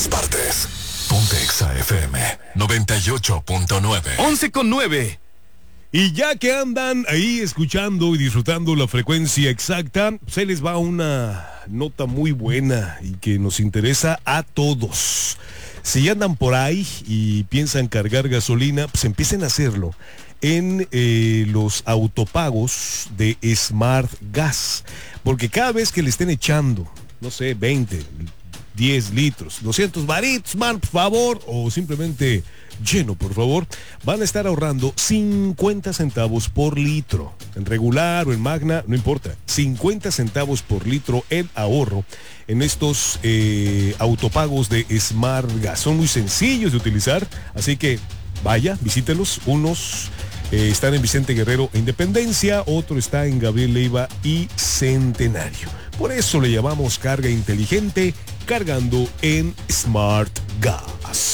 todas partes. Ponte Exa FM 98.9. 11.9. Y ya que andan ahí escuchando y disfrutando la frecuencia exacta, se les va una nota muy buena y que nos interesa a todos. Si andan por ahí y piensan cargar gasolina, pues empiecen a hacerlo en los autopagos de Smart Gas. Porque cada vez que le estén echando, no sé, 20, 10 litros, 200 varitos, man, por favor, o simplemente lleno, por favor, van a estar ahorrando 50 centavos por litro. En regular o en magna, no importa, 50 centavos por litro en ahorro en estos autopagos de Smart Gas. Son muy sencillos de utilizar, así que vaya, visítelos. Unos están en Vicente Guerrero e Independencia, otro está en Gabriel Leiva y Centenario. Por eso le llamamos carga inteligente, cargando en Smart Gas.